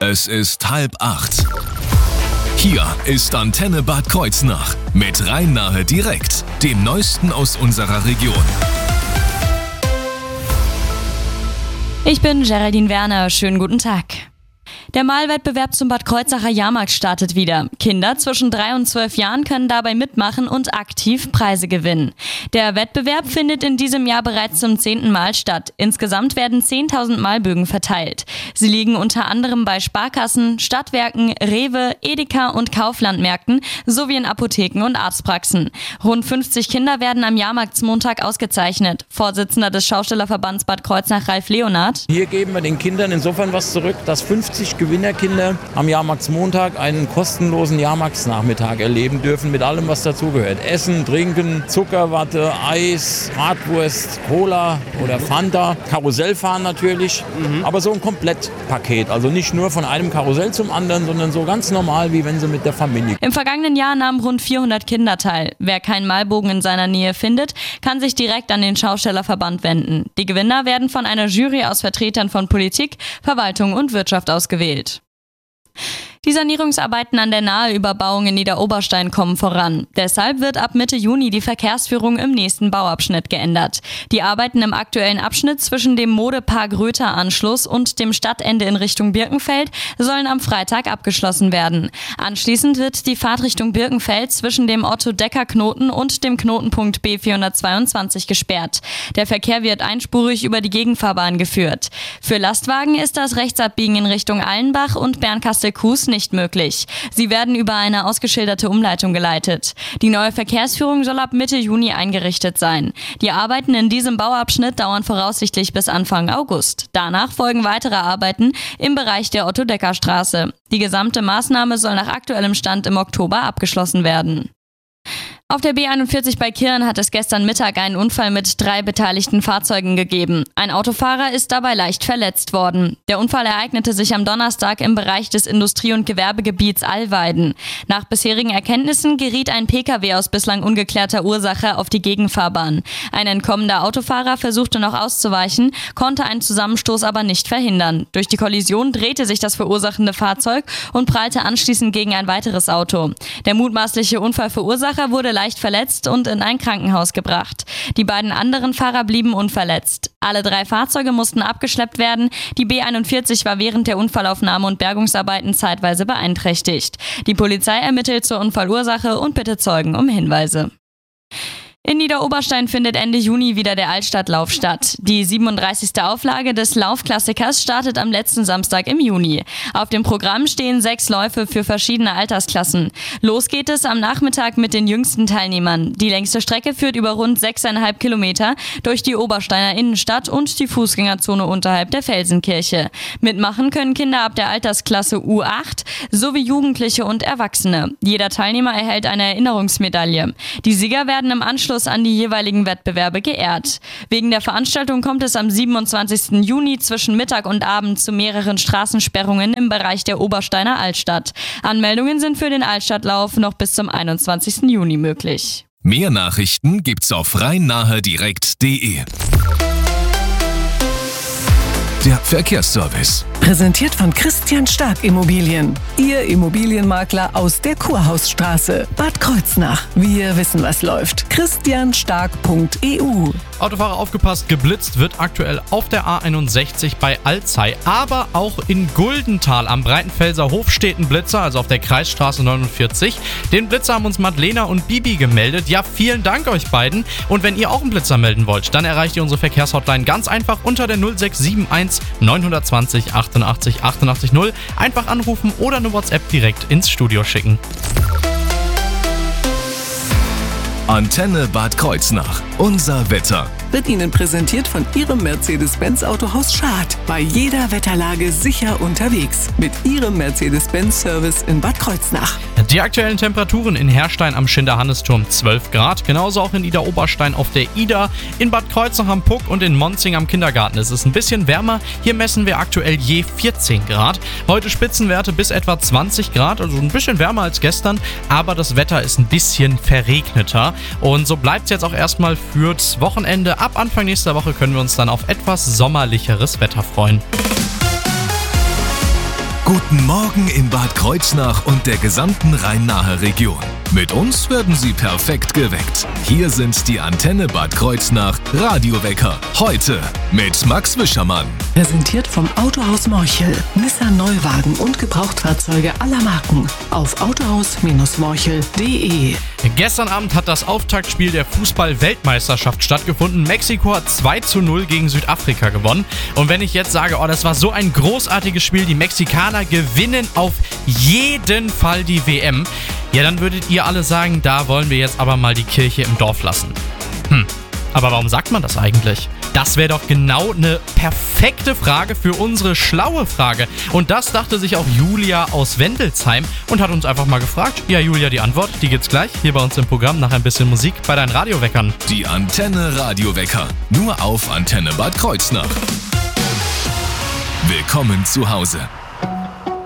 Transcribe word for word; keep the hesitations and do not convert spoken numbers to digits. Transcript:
Es ist halb acht. Hier ist Antenne Bad Kreuznach mit Rhein-Nahe direkt, dem Neuesten aus unserer Region. Ich bin Geraldine Werner, schönen guten Tag. Der Malwettbewerb zum Bad Kreuznacher Jahrmarkt startet wieder. Kinder zwischen drei und zwölf Jahren können dabei mitmachen und aktiv Preise gewinnen. Der Wettbewerb findet in diesem Jahr bereits zum zehnten Mal statt. Insgesamt werden zehntausend Malbögen verteilt. Sie liegen unter anderem bei Sparkassen, Stadtwerken, Rewe, Edeka und Kauflandmärkten sowie in Apotheken und Arztpraxen. Rund fünfzig Kinder werden am Jahrmarktsmontag ausgezeichnet. Vorsitzender des Schaustellerverbands Bad Kreuznach, Ralf Leonard. Hier geben wir den Kindern insofern was zurück, dass fünfzig Gewinnerkinder am Jahrmarktsmontag einen kostenlosen Jahrmarktsnachmittag erleben dürfen mit allem, was dazugehört. Essen, Trinken, Zuckerwatte, Eis, Bratwurst, Cola oder Fanta, Karussellfahren natürlich, mhm. aber so ein Komplettpaket. Also nicht nur von einem Karussell zum anderen, sondern so ganz normal, wie wenn sie mit der Familie. Im vergangenen Jahr nahmen rund vierhundert Kinder teil. Wer keinen Malbogen in seiner Nähe findet, kann sich direkt an den Schaustellerverband wenden. Die Gewinner werden von einer Jury aus Vertretern von Politik, Verwaltung und Wirtschaft ausgewählt. Die Sanierungsarbeiten an der Naheüberbauung in Niederoberstein kommen voran. Deshalb wird ab Mitte Juni die Verkehrsführung im nächsten Bauabschnitt geändert. Die Arbeiten im aktuellen Abschnitt zwischen dem Modepark-Röther-Anschluss und dem Stadtende in Richtung Birkenfeld sollen am Freitag abgeschlossen werden. Anschließend wird die Fahrtrichtung Birkenfeld zwischen dem Otto-Decker-Knoten und dem Knotenpunkt B vierhundertzweiundzwanzig gesperrt. Der Verkehr wird einspurig über die Gegenfahrbahn geführt. Für Lastwagen ist das Rechtsabbiegen in Richtung Allenbach und Bernkastel-Kues nicht möglich. Sie werden über eine ausgeschilderte Umleitung geleitet. Die neue Verkehrsführung soll ab Mitte Juni eingerichtet sein. Die Arbeiten in diesem Bauabschnitt dauern voraussichtlich bis Anfang August. Danach folgen weitere Arbeiten im Bereich der Otto-Decker-Straße. Die gesamte Maßnahme soll nach aktuellem Stand im Oktober abgeschlossen werden. Auf der B einundvierzig bei Kirn hat es gestern Mittag einen Unfall mit drei beteiligten Fahrzeugen gegeben. Ein Autofahrer ist dabei leicht verletzt worden. Der Unfall ereignete sich am Donnerstag im Bereich des Industrie- und Gewerbegebiets Allweiden. Nach bisherigen Erkenntnissen geriet ein Pkw aus bislang ungeklärter Ursache auf die Gegenfahrbahn. Ein entkommender Autofahrer versuchte noch auszuweichen, konnte einen Zusammenstoß aber nicht verhindern. Durch die Kollision drehte sich das verursachende Fahrzeug und prallte anschließend gegen ein weiteres Auto. Der mutmaßliche Unfallverursacher wurde leicht verletzt und in ein Krankenhaus gebracht. Die beiden anderen Fahrer blieben unverletzt. Alle drei Fahrzeuge mussten abgeschleppt werden. Die B einundvierzig war während der Unfallaufnahme und Bergungsarbeiten zeitweise beeinträchtigt. Die Polizei ermittelt zur Unfallursache und bittet Zeugen um Hinweise. In Niederoberstein findet Ende Juni wieder der Altstadtlauf statt. Die siebenunddreißigste Auflage des Laufklassikers startet am letzten Samstag im Juni. Auf dem Programm stehen sechs Läufe für verschiedene Altersklassen. Los geht es am Nachmittag mit den jüngsten Teilnehmern. Die längste Strecke führt über rund sechseinhalb Kilometer durch die Obersteiner Innenstadt und die Fußgängerzone unterhalb der Felsenkirche. Mitmachen können Kinder ab der Altersklasse U acht sowie Jugendliche und Erwachsene. Jeder Teilnehmer erhält eine Erinnerungsmedaille. Die Sieger werden im Anschluss an die jeweiligen Wettbewerbe geehrt. Wegen der Veranstaltung kommt es am siebenundzwanzigsten Juni zwischen Mittag und Abend zu mehreren Straßensperrungen im Bereich der Obersteiner Altstadt. Anmeldungen sind für den Altstadtlauf noch bis zum einundzwanzigsten Juni möglich. Mehr Nachrichten gibt's auf rhein-nahe direkt punkt de. Der Verkehrsservice. Präsentiert von Christian Stark Immobilien. Ihr Immobilienmakler aus der Kurhausstraße. Bad Kreuznach. Wir wissen, was läuft. christian stark punkt e u. Autofahrer aufgepasst, geblitzt wird aktuell auf der A einundsechzig bei Alzey, aber auch in Guldenthal am Breitenfelser Hof steht ein Blitzer, also auf der Kreisstraße neunundvierzig. Den Blitzer haben uns Madlena und Bibi gemeldet. Ja, vielen Dank euch beiden. Und wenn ihr auch einen Blitzer melden wollt, dann erreicht ihr unsere Verkehrshotline ganz einfach unter der null sechs sieben eins neun zwei null achtundachtzig achtundachtzig null. Einfach anrufen oder eine WhatsApp direkt ins Studio schicken. Antenne Bad Kreuznach. Unser Wetter. Wird Ihnen präsentiert von Ihrem Mercedes-Benz Autohaus Schad. Bei jeder Wetterlage sicher unterwegs. Mit Ihrem Mercedes-Benz-Service in Bad Kreuznach. Die aktuellen Temperaturen in Herstein am Schinderhannesturm zwölf Grad. Genauso auch in Idar-Oberstein auf der Ida. In Bad Kreuznach am Puck und in Monzing am Kindergarten. Es ist ein bisschen wärmer. Hier messen wir aktuell je vierzehn Grad. Heute Spitzenwerte bis etwa zwanzig Grad. Also ein bisschen wärmer als gestern. Aber das Wetter ist ein bisschen verregneter. Und so bleibt es jetzt auch erstmal fürs Wochenende. Ab Anfang nächster Woche können wir uns dann auf etwas sommerlicheres Wetter freuen. Guten Morgen in Bad Kreuznach und der gesamten Rhein-Nahe Region. Mit uns werden Sie perfekt geweckt. Hier sind die Antenne Bad Kreuznach Radiowecker. Heute mit Max Wischermann. Präsentiert vom Autohaus Morchel. Nissan Neuwagen und Gebrauchtfahrzeuge aller Marken. Auf autohaus morchel punkt de. Gestern Abend hat das Auftaktspiel der Fußball-Weltmeisterschaft stattgefunden. Mexiko hat zwei zu null gegen Südafrika gewonnen. Und wenn ich jetzt sage, oh, das war so ein großartiges Spiel, die Mexikaner gewinnen auf jeden Fall die W M, ja, dann würdet ihr alle sagen, da wollen wir jetzt aber mal die Kirche im Dorf lassen. Hm, aber warum sagt man das eigentlich? Das wäre doch genau eine perfekte Frage für unsere schlaue Frage. Und das dachte sich auch Julia aus Wendelsheim und hat uns einfach mal gefragt. Ja, Julia, die Antwort, die gibt's gleich hier bei uns im Programm nach ein bisschen Musik bei deinen Radioweckern. Die Antenne Radiowecker. Nur auf Antenne Bad Kreuznach. Willkommen zu Hause.